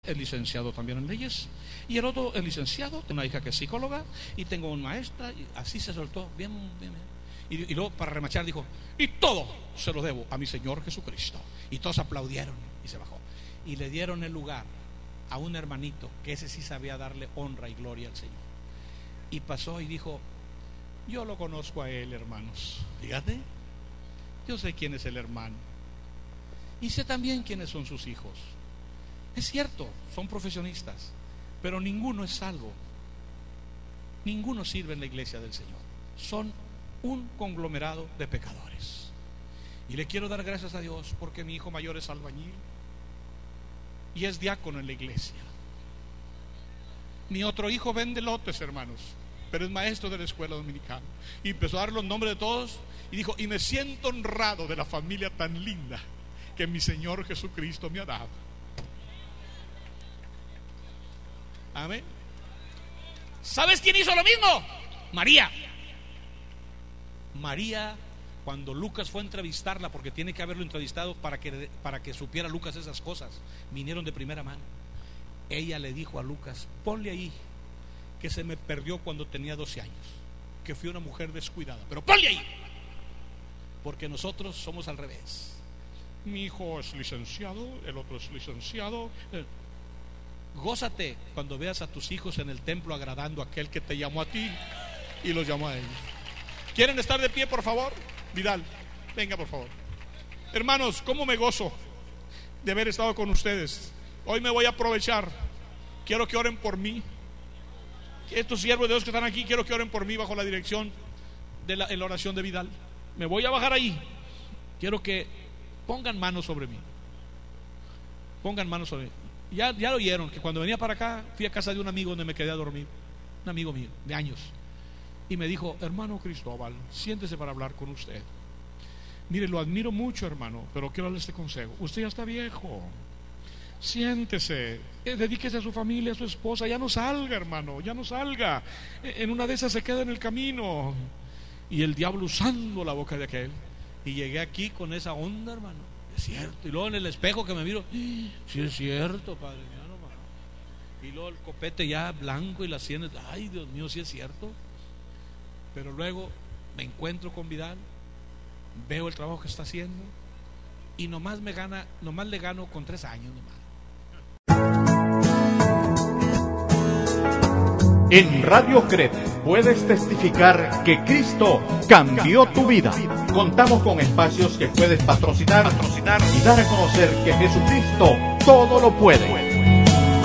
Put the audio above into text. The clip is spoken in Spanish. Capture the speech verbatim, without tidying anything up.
es licenciado también en leyes, y el otro es licenciado, tengo una hija que es psicóloga, y tengo una maestra, y así se soltó, bien, bien, bien. Y, y luego para remachar dijo, y todo se lo debo a mi Señor Jesucristo. Y todos aplaudieron y se bajó. Y le dieron el lugar a un hermanito, que ese sí sabía darle honra y gloria al Señor. Y pasó y dijo, yo lo conozco a él, hermanos. Fíjate, yo sé quién es el hermano. Y sé también quiénes son sus hijos. Es cierto, son profesionistas, pero ninguno es salvo. Ninguno sirve en la iglesia del Señor. Son un conglomerado de pecadores. Y le quiero dar gracias a Dios porque mi hijo mayor es albañil y es diácono en la iglesia. Mi otro hijo vende lotes, hermanos, pero es maestro de la escuela dominicana. Y empezó a dar los nombres de todos y dijo, y me siento honrado de la familia tan linda que mi Señor Jesucristo me ha dado. Amén. ¿Sabes quién hizo lo mismo? María. María, cuando Lucas fue a entrevistarla, porque tiene que haberlo entrevistado para que, para que supiera Lucas esas cosas, vinieron de primera mano. Ella le dijo a Lucas, ponle ahí que se me perdió cuando tenía doce años, que fui una mujer descuidada, pero ponle ahí, porque nosotros somos al revés. Mi hijo es licenciado, el otro es licenciado. eh, Gózate cuando veas a tus hijos en el templo agradando a aquel que te llamó a ti y los llamó a ellos. ¿Quieren estar de pie, por favor? Vidal, venga, por favor. Hermanos, cómo me gozo de haber estado con ustedes. Hoy me voy a aprovechar. Quiero que oren por mí. Estos siervos de Dios que están aquí, quiero que oren por mí bajo la dirección de la, en la oración de Vidal. Me voy a bajar ahí. Quiero que pongan manos sobre mí. Pongan manos sobre mí. Ya, ya lo oyeron, que cuando venía para acá fui a casa de un amigo donde me quedé a dormir. Un amigo mío, de años. Y me dijo, hermano Cristóbal, siéntese para hablar con usted. Mire, lo admiro mucho, hermano, pero quiero darle este consejo. Usted ya está viejo. Siéntese, eh, dedíquese a su familia, a su esposa. Ya no salga, hermano, ya no salga. En una de esas se queda en el camino. Y el diablo usando la boca de aquel. Y llegué aquí con esa onda, hermano. Es cierto. Y luego en el espejo que me miro, sí es cierto, padre. Ya no más. Y luego el copete ya blanco y las sienes, ay, Dios mío, sí es cierto. Pero luego me encuentro con Vidal, veo el trabajo que está haciendo y nomás me gana, nomás le gano con tres años nomás. En Radio Cret puedes testificar que Cristo cambió tu vida. Contamos con espacios que puedes patrocinar, patrocinar y dar a conocer que Jesucristo todo lo puede.